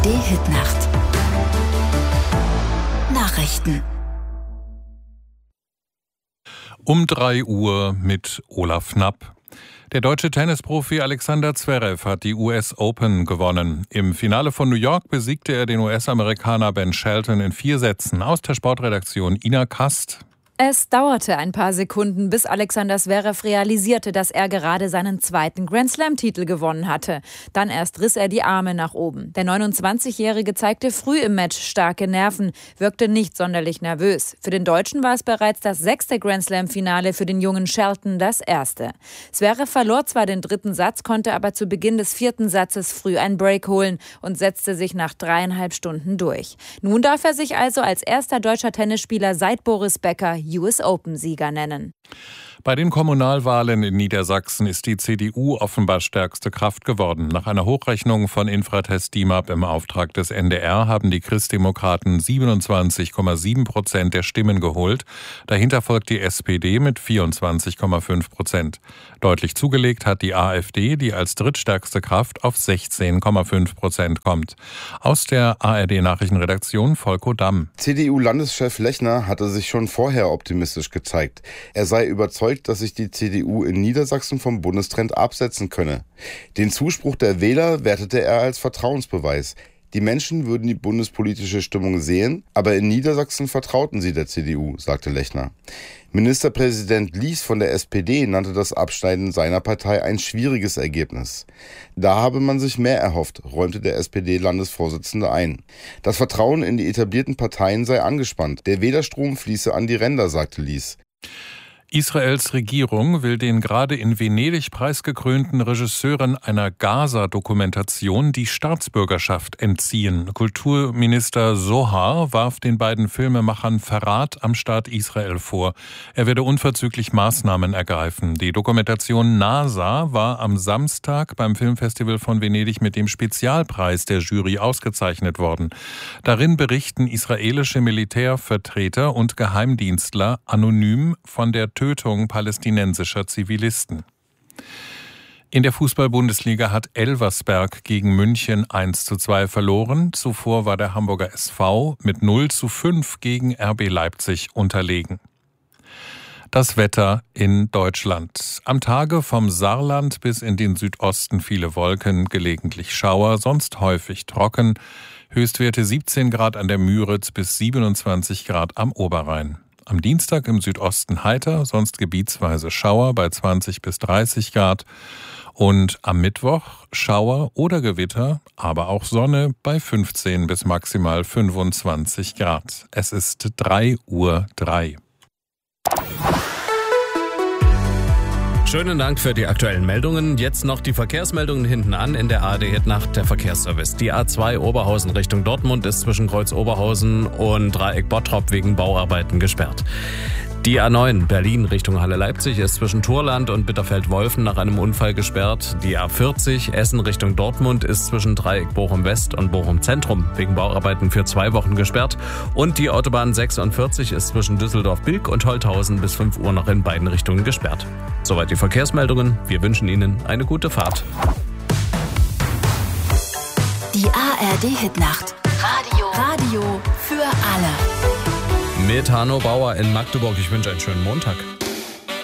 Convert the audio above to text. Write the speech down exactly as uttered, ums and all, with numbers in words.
D-Hit-Nacht. Nachrichten. Um drei Uhr mit Olaf Knapp. Der deutsche Tennisprofi Alexander Zverev hat die U S Open gewonnen. Im Finale von New York besiegte er den U S-Amerikaner Ben Shelton in vier Sätzen. Aus der Sportredaktion Ina Kast. Es dauerte ein paar Sekunden, bis Alexander Zverev realisierte, dass er gerade seinen zweiten Grand-Slam-Titel gewonnen hatte. Dann erst riss er die Arme nach oben. Der neunundzwanzigjährige zeigte früh im Match starke Nerven, wirkte nicht sonderlich nervös. Für den Deutschen war es bereits das sechste Grand-Slam-Finale, für den jungen Shelton das erste. Zverev verlor zwar den dritten Satz, konnte aber zu Beginn des vierten Satzes früh einen Break holen und setzte sich nach dreieinhalb Stunden durch. Nun darf er sich also als erster deutscher Tennisspieler seit Boris Becker U S Open-Sieger nennen. Bei den Kommunalwahlen in Niedersachsen ist die C D U offenbar stärkste Kraft geworden. Nach einer Hochrechnung von Infratest DIMAP im Auftrag des N D R haben die Christdemokraten siebenundzwanzig Komma sieben Prozent der Stimmen geholt. Dahinter folgt die S P D mit vierundzwanzig Komma fünf Prozent. Deutlich zugelegt hat die AfD, die als drittstärkste Kraft auf sechzehn Komma fünf Prozent kommt. Aus der A R D-Nachrichtenredaktion Volko Damm. C D U-Landeschef Lechner hatte sich schon vorher optimistisch gezeigt. Er sei überzeugt, dass sich die C D U in Niedersachsen vom Bundestrend absetzen könne. Den Zuspruch der Wähler wertete er als Vertrauensbeweis. Die Menschen würden die bundespolitische Stimmung sehen, aber in Niedersachsen vertrauten sie der C D U, sagte Lechner. Ministerpräsident Lies von der S P D nannte das Abschneiden seiner Partei ein schwieriges Ergebnis. Da habe man sich mehr erhofft, räumte der S P D-Landesvorsitzende ein. Das Vertrauen in die etablierten Parteien sei angespannt. Der Wählerstrom fließe an die Ränder, sagte Lies. Israels Regierung will den gerade in Venedig preisgekrönten Regisseuren einer Gaza-Dokumentation die Staatsbürgerschaft entziehen. Kulturminister Zohar warf den beiden Filmemachern Verrat am Staat Israel vor. Er werde unverzüglich Maßnahmen ergreifen. Die Dokumentation NASA war am Samstag beim Filmfestival von Venedig mit dem Spezialpreis der Jury ausgezeichnet worden. Darin berichten israelische Militärvertreter und Geheimdienstler anonym von der Tötung palästinensischer Zivilisten. In der Fußball-Bundesliga hat Elversberg gegen München eins zu zwei verloren. Zuvor war der Hamburger S V mit null zu fünf gegen R B Leipzig unterlegen. Das Wetter in Deutschland. Am Tage vom Saarland bis in den Südosten viele Wolken, gelegentlich Schauer, sonst häufig trocken. Höchstwerte siebzehn Grad an der Müritz bis siebenundzwanzig Grad am Oberrhein. Am Dienstag im Südosten heiter, sonst gebietsweise Schauer bei zwanzig bis dreißig Grad. Und am Mittwoch Schauer oder Gewitter, aber auch Sonne bei fünfzehn bis maximal fünfundzwanzig Grad. Es ist drei Uhr drei. Schönen Dank für die aktuellen Meldungen. Jetzt noch die Verkehrsmeldungen hinten an in der A R D-Hit-Nacht, der Verkehrsservice. Die A zwei Oberhausen Richtung Dortmund ist zwischen Kreuz Oberhausen und Dreieck Bottrop wegen Bauarbeiten gesperrt. Die A neun Berlin Richtung Halle Leipzig ist zwischen Thurland und Bitterfeld-Wolfen nach einem Unfall gesperrt. Die A vierzig Essen Richtung Dortmund ist zwischen Dreieck Bochum West und Bochum Zentrum wegen Bauarbeiten für zwei Wochen gesperrt. Und die Autobahn sechsundvierzig ist zwischen Düsseldorf-Bilk und Holthausen bis fünf Uhr noch in beiden Richtungen gesperrt. Soweit die Verkehrsmeldungen. Wir wünschen Ihnen eine gute Fahrt. Die A R D-Hit-Nacht. Radio. Radio für alle. Mit Hanno Bauer in Magdeburg. Ich wünsche einen schönen Montag.